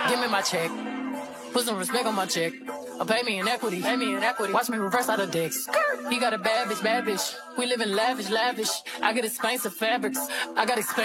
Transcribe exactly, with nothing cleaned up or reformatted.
Give me my check. Put some respect on my check. Or pay me in equity. Pay me in equity. Watch me reverse out of dicks. He got a bad bitch, bad bitch. We live in lavish, lavish. I get expensive fabrics. I got expensive.